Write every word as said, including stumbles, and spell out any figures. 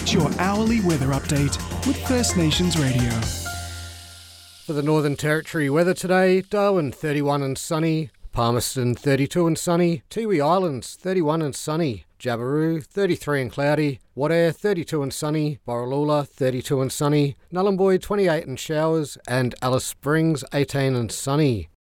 Get your hourly weather update with First Nations Radio. For the Northern Territory weather today, Darwin thirty-one and sunny, Palmerston thirty-two and sunny, Tiwi Islands thirty-one and sunny, Jabiru thirty-three and cloudy, Wadair thirty-two and sunny, Borroloola thirty-two and sunny, Nhulunbuy twenty-eight and showers, and Alice Springs eighteen and sunny.